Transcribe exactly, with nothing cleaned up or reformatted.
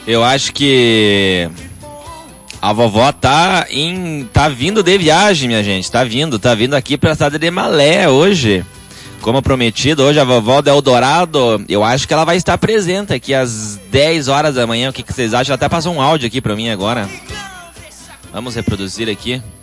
Eu acho que a vovó tá em, tá vindo de viagem, minha gente. Tá vindo, tá vindo aqui pra cidade de Malé hoje. Como prometido, hoje a vovó do Eldorado, eu acho que ela vai estar presente aqui às dez horas da manhã. O que, que vocês acham? Ela até passou um áudio aqui pra mim agora. Vamos reproduzir aqui.